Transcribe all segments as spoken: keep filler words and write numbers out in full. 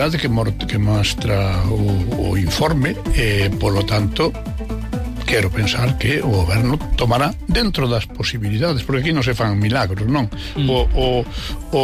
que, que mostra o, o informe e, polo tanto, quero pensar que o goberno tomará dentro das posibilidades, porque aquí non se fan milagros, non? Mm. O, o, o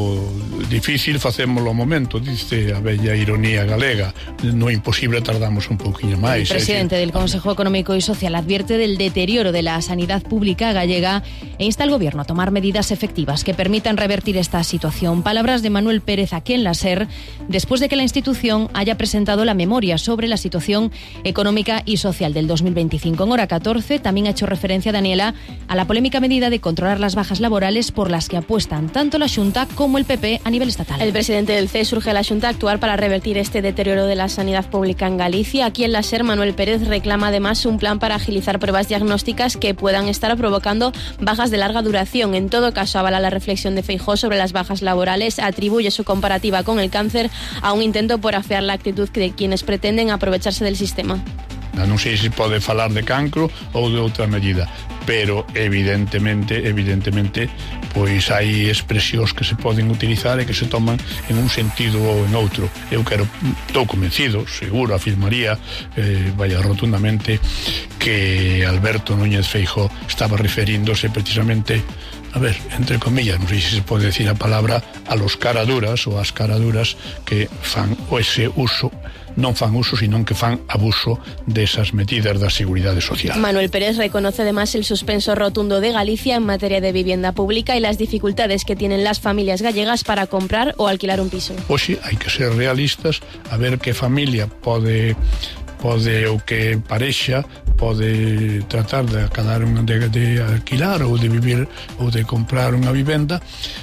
difícil facémolo ao momento, dice a bella ironía galega, no imposible tardamos un pouquiño máis. El presidente del Consejo Económico y Social advierte del deterioro de la sanidad pública gallega e insta al gobierno a tomar medidas efectivas que permitan revertir esta situación. Palabras de Manuel Pérez aquí en la SER, después de que la institución haya presentado la memoria sobre la situación económica y social del dos mil veinticinco. En hora catorce también ha hecho referencia Daniela a la polémica medida de controlar las bajas laborales por las que apuestan tanto la Xunta como el P P a nivel estatal. El presidente del C E S urge a la Xunta a actuar para revertir este deterioro de la sanidad pública en Galicia. Aquí en la SER, Manuel Pérez reclama además un plan para agilizar pruebas diagnósticas que puedan estar provocando bajas de larga duración. En todo caso, avala la reflexión de Feijóo sobre las bajas laborales, atribuye su comparativa con el cáncer a un intento por afear la actitud de quienes pretenden aprovecharse del sistema. Non sei se pode falar de cancro ou de outra medida, pero evidentemente, evidentemente, pois hai expresións que se poden utilizar e que se toman en un sentido ou en outro. Eu quero, estou convencido, seguro, afirmaría, eh, vaya rotundamente, que Alberto Núñez Feijóo estaba referíndose precisamente, a ver, entre comillas, non sei se se pode decir a palabra, a los caraduras ou as caraduras que fan o ese uso, non fan uso, sino que fan abuso desas medidas da Seguridade Social. Manuel Pérez reconoce además el suspenso rotundo de Galicia en materia de vivienda pública y las dificultades que tienen las familias gallegas para comprar o alquilar un piso. Oxe, hai que ser realistas, a ver que familia pode pode o que parexa pode tratar de acabar de, de alquilar ou de vivir ou de comprar unha vivenda,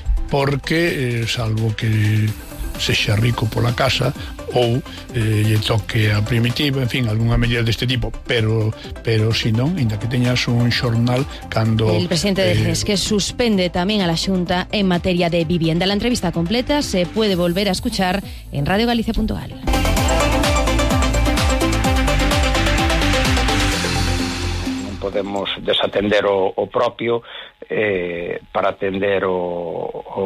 porque eh, salvo que sexa rico pola casa ou eh, lle toque a primitiva, en fin, algunha medida deste tipo, pero pero si non, ainda que teñas un xornal cando... El presidente de C E S eh, que suspende tamén a la Xunta en materia de vivienda. La entrevista completa se puede volver a escuchar en radio galicia punto gal. Non podemos desatender o, o propio eh, para atender o, o,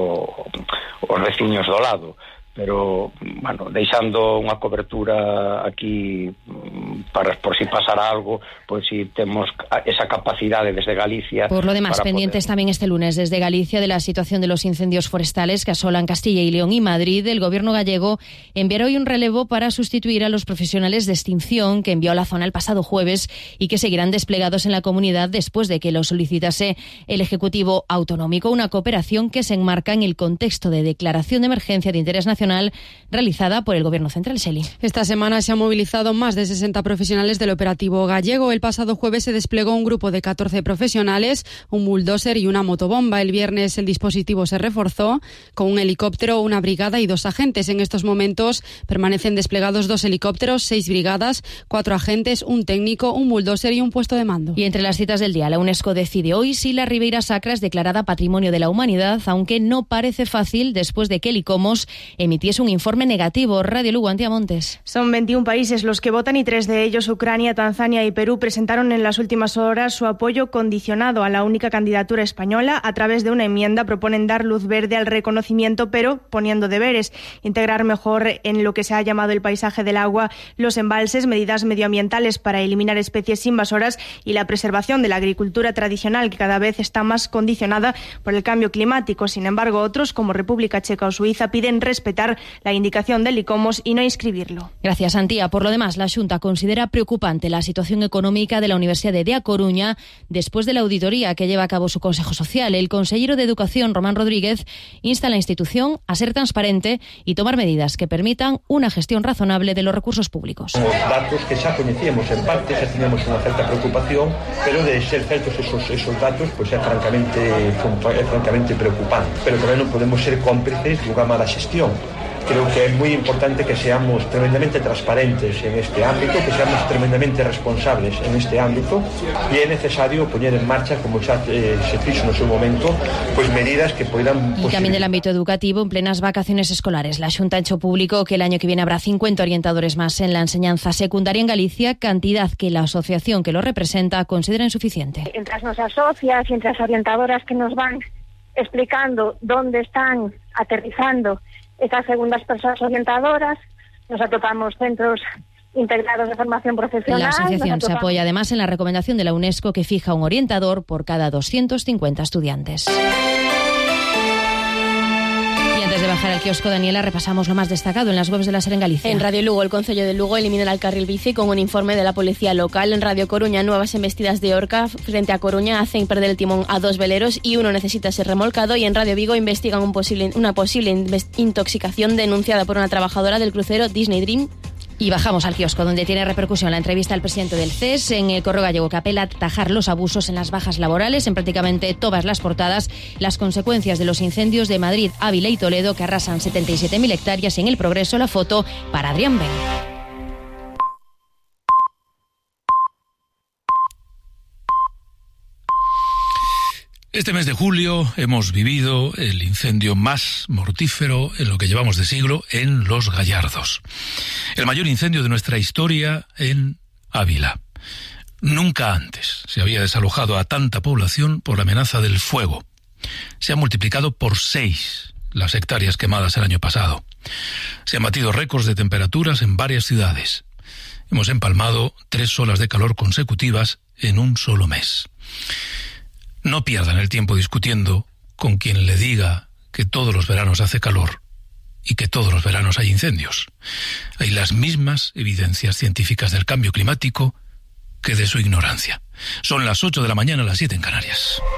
os veciños do lado. Pero, bueno, deixando unha cobertura aquí para por si pasara algo, pois si temos esa capacidade desde Galicia. Por lo demás, pendientes poder... también este lunes desde Galicia de la situación de los incendios forestales que asolan Castilla y León y Madrid. El gobierno gallego enviará hoy un relevo para sustituir a los profesionales de extinción que envió a la zona el pasado jueves y que seguirán desplegados en la comunidad después de que lo solicitase el Ejecutivo Autonómico. Una cooperación que se enmarca en el contexto de declaración de emergencia de interés nacional realizada por el Gobierno Central. Shelley. Esta semana se han movilizado más de sesenta profesionales del operativo gallego. El pasado jueves se desplegó un grupo de catorce profesionales, un bulldozer y una motobomba. El viernes el dispositivo se reforzó con un helicóptero, una brigada y dos agentes. En estos momentos permanecen desplegados dos helicópteros, seis brigadas, cuatro agentes, un técnico, un bulldozer y un puesto de mando. Y entre las citas del día, la UNESCO decide hoy si la Ribeira Sacra es declarada Patrimonio de la Humanidad, aunque no parece fácil después de que el ICOMOS emitió es un informe negativo. Radio Lugo, Antía Montes. Son veintiún países los que votan y tres de ellos, Ucrania, Tanzania y Perú, presentaron en las últimas horas su apoyo condicionado a la única candidatura española. A través de una enmienda proponen dar luz verde al reconocimiento, pero poniendo deberes, integrar mejor en lo que se ha llamado el paisaje del agua los embalses, medidas medioambientales para eliminar especies invasoras y la preservación de la agricultura tradicional, que cada vez está más condicionada por el cambio climático. Sin embargo, otros, como República Checa o Suiza, piden respetar la indicación del ICOMOS y no inscribirlo. Gracias, Antía. Por lo demás, la Xunta considera preocupante la situación económica de la Universidad de A Coruña después de la auditoría que lleva a cabo su Consejo Social. El consejero de Educación, Román Rodríguez, insta a la institución a ser transparente y tomar medidas que permitan una gestión razonable de los recursos públicos. Os datos que xa coñecíamos en parte, xa teníamos unha certa preocupación, pero de ser certos esos, esos datos, pues é francamente, é francamente preocupante. Pero tamén non podemos ser cómplices de unha mala xestión. Creo que es muy importante que seamos tremendamente transparentes en este ámbito, que seamos tremendamente responsables en este ámbito y es necesario poner en marcha, como ya eh, se hizo en su momento, pues medidas que puedan... Y también del ámbito educativo, en plenas vacaciones escolares, la Xunta ha hecho público que el año que viene habrá cincuenta orientadores más en la enseñanza secundaria en Galicia, cantidad que la asociación que lo representa considera insuficiente. Entre nuestras socias y entre las orientadoras que nos van explicando dónde están aterrizando e ca segundas persoas orientadoras. Nos atopamos centros integrados de formación profesional. La asociación se apoya además en la recomendación de la UNESCO que fija un orientador por cada doscientos cincuenta estudiantes. Antes de bajar al kiosco, Daniela, repasamos lo más destacado en las webs de la SER en Galicia. En Radio Lugo, el Concello de Lugo elimina el carril bici con un informe de la policía local. En Radio Coruña, nuevas embestidas de orca frente a Coruña hacen perder el timón a dos veleros y uno necesita ser remolcado. Y en Radio Vigo investigan un posible, una posible intoxicación denunciada por una trabajadora del crucero Disney Dream. Y bajamos al kiosco, donde tiene repercusión la entrevista al presidente del C E S en el Correo Gallego, que apela a atajar los abusos en las bajas laborales en prácticamente todas las portadas, las consecuencias de los incendios de Madrid, Ávila y Toledo, que arrasan setenta y siete mil hectáreas, y en El Progreso la foto para Adrián Ben. Este mes de julio hemos vivido el incendio más mortífero en lo que llevamos de siglo en Los Gallardos. El mayor incendio de nuestra historia en Ávila. Nunca antes se había desalojado a tanta población por la amenaza del fuego. Se han multiplicado por seis las hectáreas quemadas el año pasado. Se han batido récords de temperaturas en varias ciudades. Hemos empalmado tres olas de calor consecutivas en un solo mes. No pierdan el tiempo discutiendo con quien le diga que todos los veranos hace calor y que todos los veranos hay incendios. Hay las mismas evidencias científicas del cambio climático que de su ignorancia. Son las ocho de la mañana, las siete en Canarias.